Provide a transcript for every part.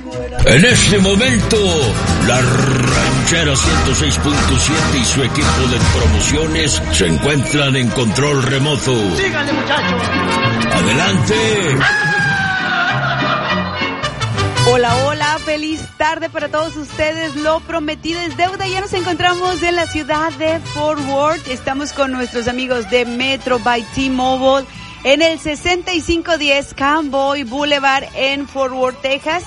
En este momento, la Ranchera 106.7 y su equipo de promociones se encuentran en control remoto. ¡Síganle, muchachos! ¡Adelante! Hola, hola, feliz tarde para todos ustedes. Lo prometido es deuda. Ya nos encontramos en la ciudad de Fort Worth. Estamos con nuestros amigos de Metro by T-Mobile en el 6510 Cowboy Boulevard en Fort Worth, Texas.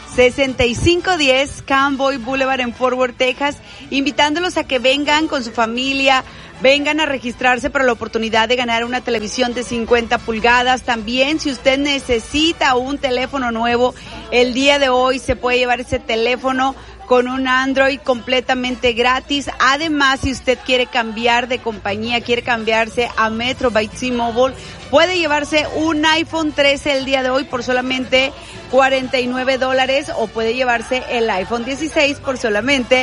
6510 Cowboy Boulevard en Fort Worth, Texas, invitándolos a que vengan con su familia, vengan a registrarse para la oportunidad de ganar una televisión de 50 pulgadas. También, si usted necesita un teléfono nuevo, el día de hoy se puede llevar ese teléfono con un Android completamente gratis. Además, si usted quiere cambiar de compañía, quiere cambiarse a Metro by T-Mobile, puede llevarse un iPhone 13 el día de hoy por solamente $49 o puede llevarse el iPhone 16 por solamente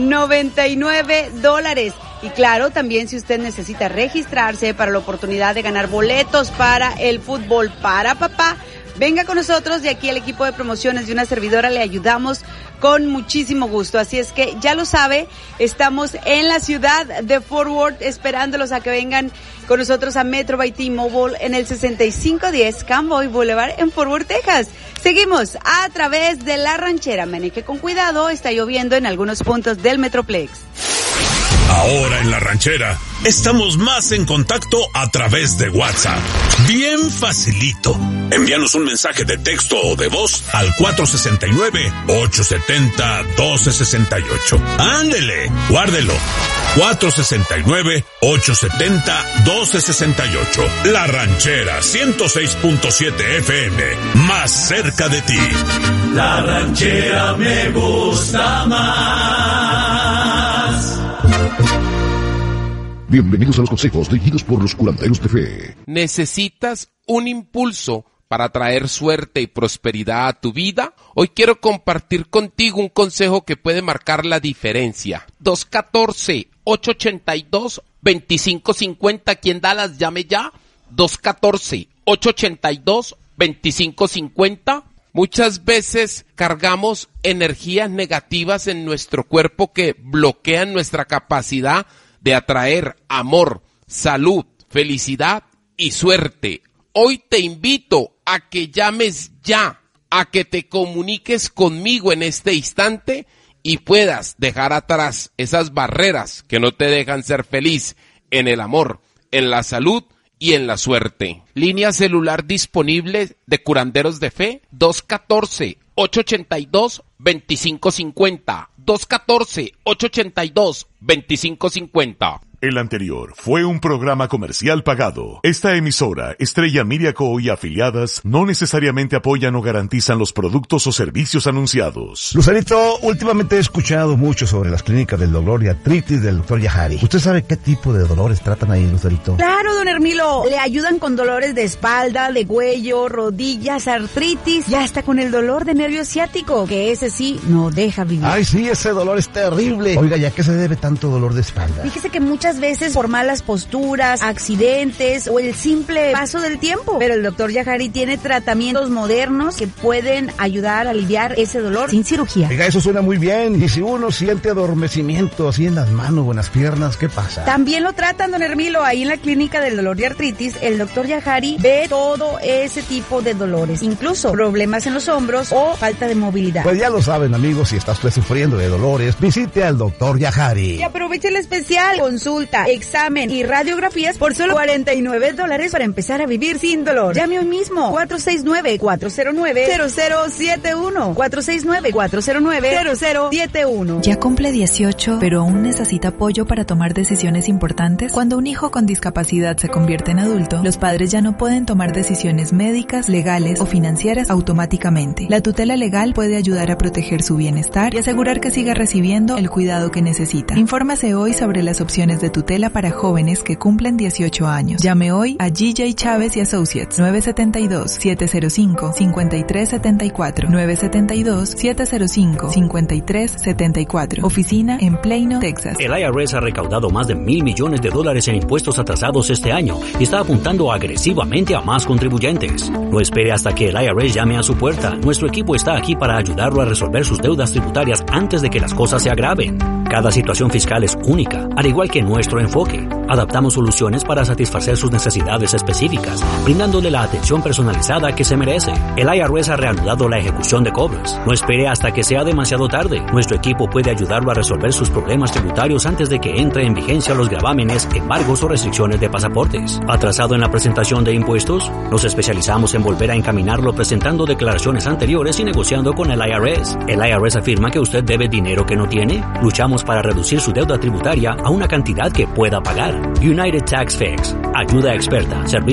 $99. Y claro, también si usted necesita registrarse para la oportunidad de ganar boletos para el fútbol para papá, venga con nosotros, y aquí el equipo de promociones de una servidora le ayudamos con muchísimo gusto. Así es que ya lo sabe, estamos en la ciudad de Fort Worth esperándolos a que vengan con nosotros a Metro by T-Mobile en el 6510 Cowboy Boulevard en Fort Worth, Texas. Seguimos a través de La Ranchera. Maneje con cuidado, está lloviendo en algunos puntos del Metroplex. Ahora en La Ranchera estamos más en contacto a través de WhatsApp. Bien facilito. Envíanos un mensaje de texto o de voz al 469-870-1268. ¡Ándele! Guárdelo. 469-870-1268. La Ranchera 106.7 FM. Más cerca de ti. La Ranchera me gusta más. Bienvenidos a los consejos dirigidos por los curanderos de fe. ¿Necesitas un impulso para traer suerte y prosperidad a tu vida? Hoy quiero compartir contigo un consejo que puede marcar la diferencia. 214-882-2550. ¿Quién da las llame ya? 214-882-2550. Muchas veces cargamos energías negativas en nuestro cuerpo que bloquean nuestra capacidad de atraer amor, salud, felicidad y suerte. Hoy te invito a que llames ya, a que te comuniques conmigo en este instante y puedas dejar atrás esas barreras que no te dejan ser feliz en el amor, en la salud y en la suerte. Línea celular disponible de curanderos de fe, 214-882-2550. 214-882-2550. El anterior fue un programa comercial pagado. Esta emisora, Estrella Miriaco y afiliadas, no necesariamente apoyan o garantizan los productos o servicios anunciados. Lucerito, últimamente he escuchado mucho sobre las clínicas del dolor y artritis del Dr. Yahari. ¿Usted sabe qué tipo de dolores tratan ahí, Lucerito? Claro, don Hermilo. Le ayudan con dolores de espalda, de cuello, rodillas, artritis y hasta con el dolor de nervio ciático, que ese sí no deja vivir. Ay, sí, ese dolor es terrible. Oiga, ¿y a qué se debe tanto dolor de espalda? Fíjese que muchas veces por malas posturas, accidentes o el simple paso del tiempo. Pero el Dr. Yahari tiene tratamientos modernos que pueden ayudar a aliviar ese dolor sin cirugía. Oiga, eso suena muy bien. Y si uno siente adormecimiento así en las manos o en las piernas, ¿qué pasa? También lo tratan, don Hermilo, ahí en la clínica del dolor y artritis. El Dr. Yahari ve todo ese tipo de dolores, incluso problemas en los hombros o falta de movilidad. Pues ya lo saben, amigos, si está usted sufriendo de dolores, visite al Dr. Yahari. Y aproveche el especial, consulta, examen y radiografías por solo $49 para empezar a vivir sin dolor. Llame hoy mismo, 469-409-0071. 469-409-0071. Ya cumple 18, pero aún necesita apoyo para tomar decisiones importantes. Cuando un hijo con discapacidad se convierte en adulto, los padres ya no pueden tomar decisiones médicas, legales o financieras automáticamente. La tutela legal puede ayudar a proteger su bienestar y asegurar que siga recibiendo el cuidado que necesita. Infórmase hoy sobre las opciones de tutela para jóvenes que cumplen 18 años. Llame hoy a GJ Chávez y Associates 972-705-5374 972-705-5374. Oficina en Plano, Texas. El IRS ha recaudado más de $1,000 millones en impuestos atrasados este año y está apuntando agresivamente a más contribuyentes. No espere hasta que el IRS llame a su puerta. Nuestro equipo está aquí para ayudarlo a resolver sus deudas tributarias antes de que las cosas se agraven. Cada situación fiscal es única, al igual que nuestro enfoque. Adaptamos soluciones para satisfacer sus necesidades específicas, brindándole la atención personalizada que se merece. El IRS ha reanudado la ejecución de cobros. No espere hasta que sea demasiado tarde. Nuestro equipo puede ayudarlo a resolver sus problemas tributarios antes de que entre en vigencia los gravámenes, embargos o restricciones de pasaportes. ¿Atrasado en la presentación de impuestos? Nos especializamos en volver a encaminarlo presentando declaraciones anteriores y negociando con el IRS. ¿El IRS afirma que usted debe dinero que no tiene? Luchamos para reducir su deuda tributaria a una cantidad que pueda pagar. United Tax Fix. Ayuda experta. Servicio